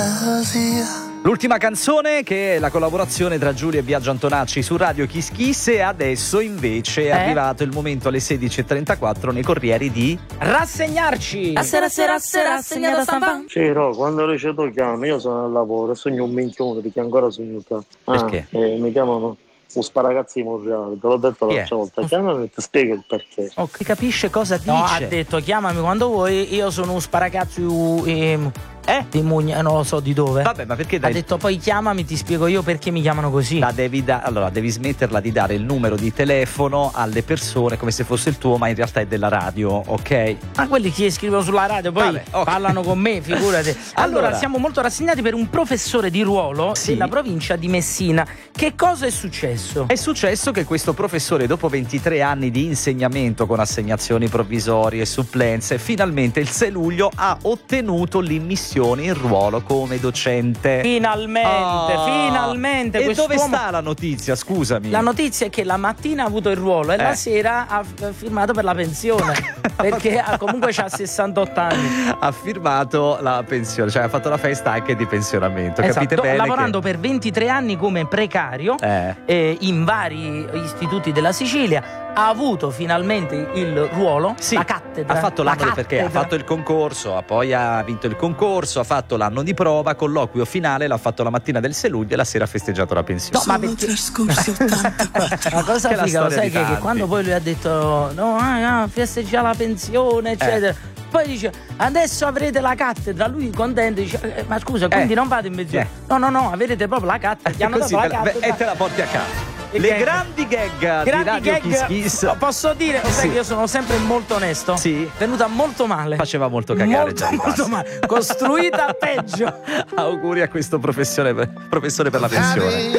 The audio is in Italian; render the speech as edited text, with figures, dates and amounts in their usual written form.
L'ultima canzone, che è la collaborazione tra Giulia e Biagio Antonacci su Radio Kiss Kiss, e adesso invece è arrivato il momento alle 16.34 nei Corrieri di rassegnarci. Rassegnato stampa. Sì, no, quando le ceto chiamo, io sono al lavoro e sogno un minchione perché ancora sogno qua. Perché? Mi chiamano un sparagazzi di Monreale, te l'ho detto l'altra volta, chiamami e ti spiego il perché. Ok, capisce cosa dice? No, ha detto chiamami quando vuoi, io sono un sparagazzo di Mugna, non lo so di dove. Vabbè, ma perché ha detto poi chiamami, ti spiego io perché mi chiamano così. Allora devi smetterla di dare il numero di telefono alle persone come se fosse il tuo, ma in realtà è della radio, ok? Ma quelli che scrivono sulla radio poi parlano con me, figurati. Allora siamo molto rassegnati per un professore di ruolo della provincia di Messina. Che cosa è successo? È successo che questo professore, dopo 23 anni di insegnamento con assegnazioni provvisorie e supplenze, finalmente il 6 luglio ha ottenuto l'immissione in ruolo come docente. Finalmente. E dove sta la notizia, scusami? La notizia è che la mattina ha avuto il ruolo e la sera ha firmato per la pensione perché comunque c'ha 68 anni. Ha firmato la pensione, cioè ha fatto la festa anche di pensionamento. Esatto, capite bene? Lavorando per 23 anni come precario in vari istituti della Sicilia. Ha avuto finalmente il ruolo, la cattedra. Ha fatto l'anno perché ha fatto il concorso, poi ha vinto il concorso, ha fatto l'anno di prova, colloquio finale, l'ha fatto la mattina del 6 luglio e la sera ha festeggiato la pensione. No, ma perché la cosa figa, lo sai che quando poi lui ha detto festeggia la pensione, eccetera. Poi dice adesso avrete la cattedra, lui contento dice ma scusa, quindi non vado in mezzo. No, avrete proprio la cattedra, ti hanno dato la cattedra e te la porti a casa. Le grandi gag di Radio Kiss Kiss. Posso dire che io sono sempre molto onesto. Sì. Venuta molto male. Faceva molto cagare. Molto male. Costruita peggio. Auguri a questo professore per la pensione.